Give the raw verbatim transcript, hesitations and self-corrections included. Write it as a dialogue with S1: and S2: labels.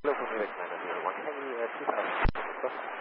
S1: Local Music Manager, one Henry, uh, two thousand.